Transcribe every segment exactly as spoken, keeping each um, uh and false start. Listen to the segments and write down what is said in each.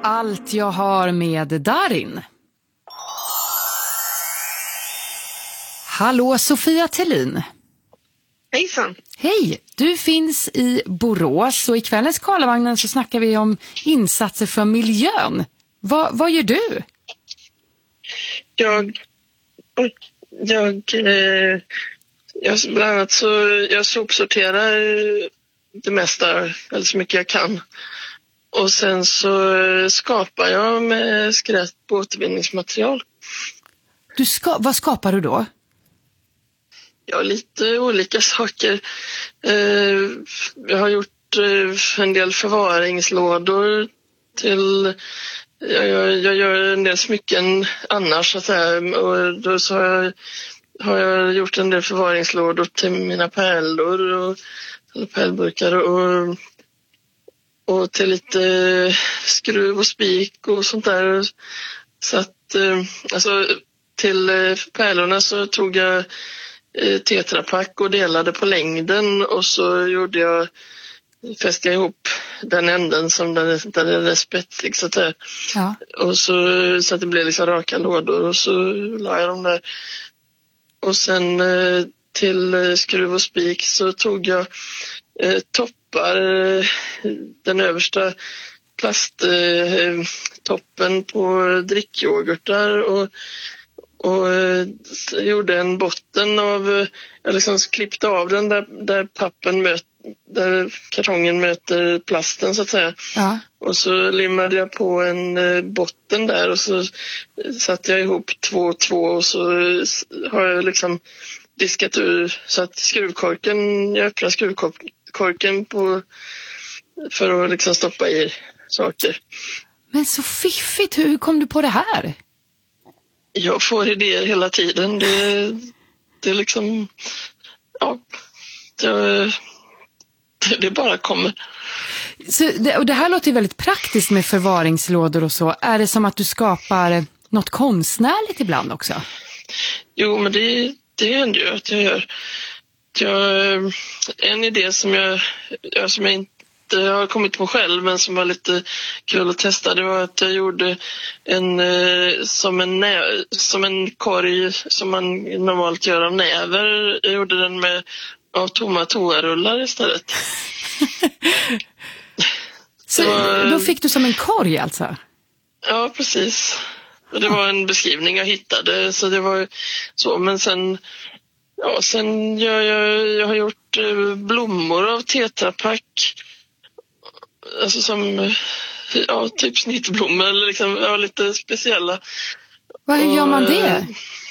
Allt jag har med Darin. Hallå, Sofia Thelin. Hejsan. Hej, du finns i Borås och i kvällens Karlavagnen så snackar vi om insatser för miljön. Va, vad gör du? Jag, jag, eh, jag bland annat så jag sopsorterar det mesta, eller så mycket jag kan. Och sen så skapar jag med skräp på återvinningsmaterial. Du ska, vad skapar du då? Ja, lite olika saker. Eh, jag har gjort eh, en del förvaringslådor till... Jag, jag, jag gör en del smycken annars, så att säga. Och då så har jag, har jag gjort en del förvaringslådor till mina pärlor och eller pärlburkar och, och till lite skruv och spik och sånt där. Så att, eh, alltså till eh, pärlorna så tog jag tetrapack och delade på längden och så gjorde jag fäste jag ihop den änden som den, där den är spetsig så att säga. Ja. Och så, så att det blev liksom raka lådor och så la jag dem där. Och sen till skruv och spik så tog jag eh, toppar eh, den översta plasttoppen eh, på drickyoghurtar och Och eh, gjorde en botten av, jag liksom klippte av den där, där pappen möter, där kartongen möter plasten så att säga. Ja. Och så limmade jag på en eh, botten där och så satte jag ihop två och två och så har jag liksom diskat ur så att skruvkorken, jag öppnar skruvkorken på, för att liksom stoppa i saker. Men så fiffigt, hur kom du på det här? Jag får idéer hela tiden. Det, det är liksom... Ja, det, det bara kommer. Så det, och det här låter ju väldigt praktiskt med förvaringslådor och så. Är det som att du skapar något konstnärligt ibland också? Jo, men det, det händer ju att jag gör. Jag, en idé som jag, som jag inte jag har kommit på själv men som var lite kul att testa, det var att jag gjorde en eh, som en nä- som en korg som man normalt gör av näver. Jag gjorde den med av tomma toarullar istället. Så var, då fick du som en korg alltså? Ja, precis. Och det var en beskrivning jag hittade så det var så, men sen ja, sen jag, jag, jag har gjort eh, blommor av tetrapack. Alltså som, ja, typ snittblommor eller liksom, ja, lite speciella. Vad hur gör man det?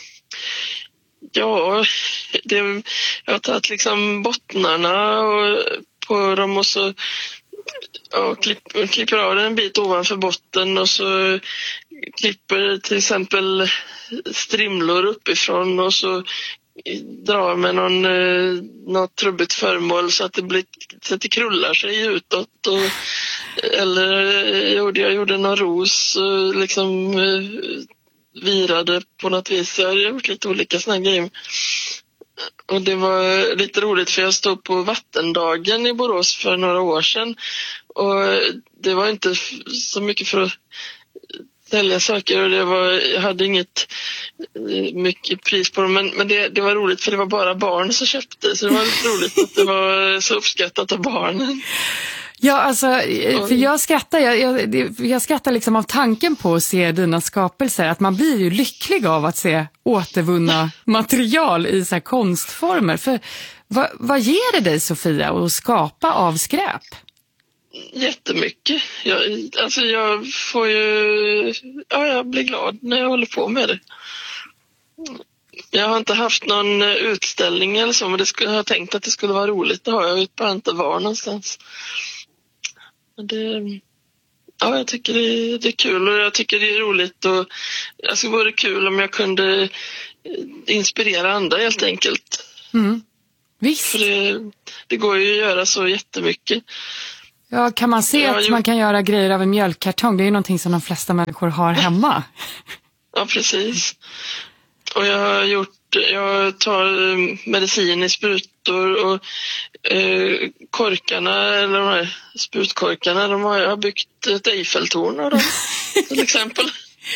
Ja, det, jag har tagit liksom bottnarna och, på dem och så ja, klipp, klipper av en bit ovanför botten och så klipper till exempel strimlor uppifrån och så drar med någon, eh, något trubbigt föremål så att det, blir, så att det krullar sig utåt. Och, eller jag gjorde, jag gjorde någon ros och liksom eh, virade på något vis. Jag har gjort lite olika såna grejer. Och det var lite roligt för jag stod på Vattendagen i Borås för några år sedan. Och det var inte så mycket för att sälja saker och det var, jag hade inget mycket pris på dem, men, men det, det var roligt för det var bara barn som köpte, så det var lite roligt att det var så uppskattat av barnen. Ja, alltså, för jag skrattar, jag, jag, jag skrattar liksom av tanken på att se dina skapelser, att man blir ju lycklig av att se återvunna material i så här konstformer. För vad, vad ger det dig, Sofia, att skapa av skräp? Jättemycket. Jag, alltså jag får ju, ja, jag blir glad när jag håller på med det. Jag har inte haft någon utställning eller så, men det skulle, jag har tänkt att det skulle vara roligt. Det har jag ju bara inte var någonstans. Men det, ja, jag tycker det, det är kul och jag tycker det är roligt och alltså, det vore kul om jag kunde inspirera andra helt enkelt. Mm. Visst. För det, det går ju att göra så jättemycket. Ja, kan man se ja, att jo. man kan göra grejer av en mjölkkartong? Det är ju någonting som de flesta människor har hemma. Ja, precis. Och jag har gjort Jag tar medicin i sprutor och eh, korkarna, eller de här sprutkorkarna, de har jag byggt ett Eiffeltorn av dem, till exempel.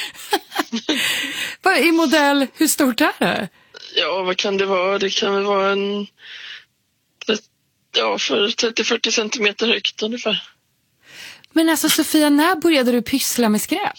Vad i modell, hur stort är det? Ja, vad kan det vara? Det kan väl vara en ja, för trettio till fyrtio centimeter högt ungefär. Men alltså Sofia, när började du pyssla med skräp?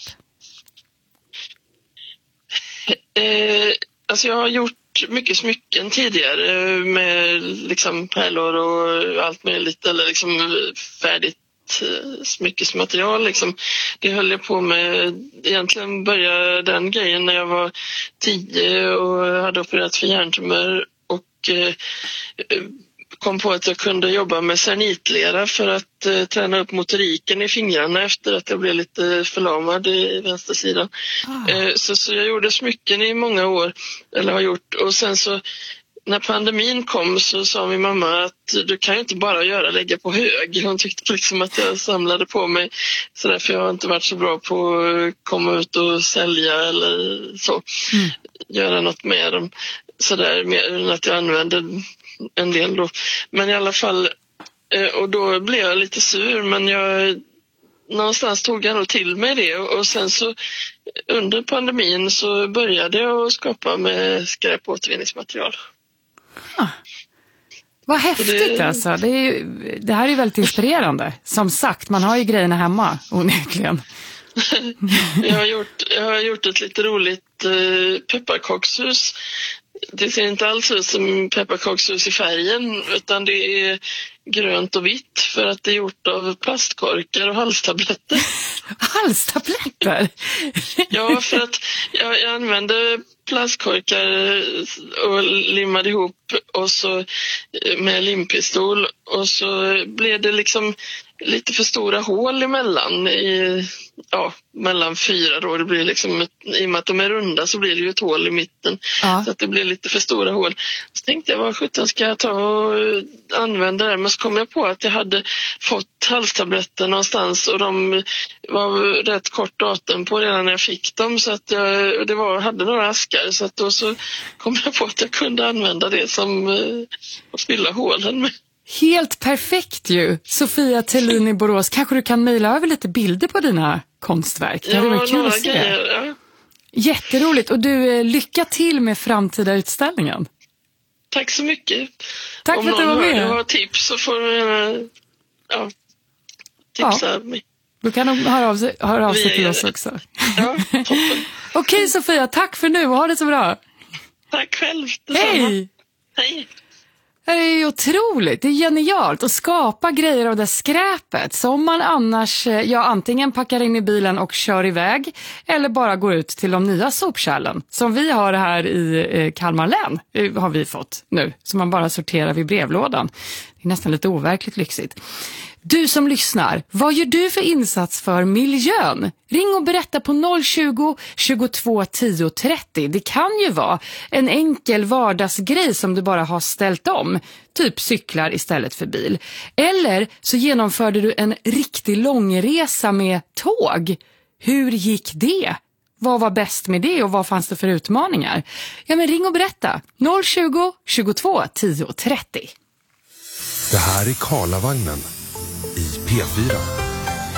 Eh, alltså jag har gjort mycket smycken tidigare med liksom pärlor och allt möjligt, eller liksom färdigt smyckesmaterial liksom. Det höll jag på med, egentligen började den grejen när jag var tio och hade opererat för hjärntumör och eh, kom på att jag kunde jobba med cernitlera för att eh, träna upp motoriken i fingrarna efter att jag blev lite förlamad i vänstersidan. Ah. Eh, så, så jag gjorde smycken i många år, eller har gjort, och sen så när pandemin kom så sa min mamma att du kan ju inte bara göra lägga på hög. Hon tyckte liksom att jag samlade på mig så därför jag har inte varit så bra på att komma ut och sälja eller så. Mm. Göra något med dem sådär, mer än att jag använde en del då. Men i alla fall, och då blev jag lite sur, men jag någonstans tog jag nog till mig det, och sen så under pandemin så började jag skapa med skräpåtervinningsmaterial. Ah. Vad häftigt det, alltså. Det, är ju, det här är väldigt inspirerande. Som sagt, man har ju grejerna hemma, onekligen. jag, har gjort, jag har gjort ett lite roligt eh, pepparkakshus. Det ser inte alls ut som pepparkakshus i färgen, utan det är grönt och vitt för att det är gjort av plastkorkar och halstabletter. Halstabletter? Ja, för att jag, jag använde plastkorkar och limmade ihop och så med limpistol, och så blev det liksom lite för stora hål emellan i, ja, mellan fyra då. Det blir liksom ett, i och med att de är runda så blir det ju ett hål i mitten. Ja. Så att det blir lite för stora hål. Så tänkte jag, vad sjutton ska jag ta och använda det? Men så kom jag på att jag hade fått halstabletter någonstans och de var rätt kort datum på redan när jag fick dem, så att jag det var, hade några askar, så att då så kom jag på att jag kunde använda det som eh, att fylla hålen med. Helt perfekt ju. Sofia Tellin i Borås, kanske du kan mejla över lite bilder på dina konstverk. Det ja, var kul att se. Grejer, ja. Jätteroligt, och du, lycka till med framtida utställningen. Tack så mycket. Tack Om för att du var med. Om någon har tips så får du ja, tipsa ja. mig. Du kan nog höra av sig, höra av sig till oss också. Ja, toppen. Okej Sofia, tack för nu och ha det så bra. Tack själv. Hej! Hej! Det är ju otroligt, det är genialt att skapa grejer av det skräpet som man annars, ja, antingen packar in i bilen och kör iväg eller bara går ut till de nya sopkärlen som vi har här i Kalmar län, har vi fått nu, som man bara sorterar vid brevlådan. Det är nästan lite overkligt lyxigt. Du som lyssnar, vad gör du för insats för miljön? Ring och berätta på noll tjugo, tjugotvå, tio, trettio. Det kan ju vara en enkel vardagsgrej som du bara har ställt om. Typ cyklar istället för bil. Eller så genomförde du en riktig långresa med tåg. Hur gick det? Vad var bäst med det och vad fanns det för utmaningar? Ja, men ring och berätta. noll tjugo, tjugotvå, tio, trettio. Det här är Karlavagnen i P fyra.